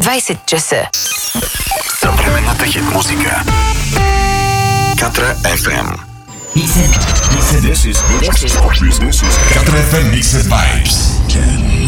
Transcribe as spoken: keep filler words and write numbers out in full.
двайсет часа. Съвременната хит музика. Катра еф ем. This is, this is, this is, this is Katra еф ем Mixed Vibes. ten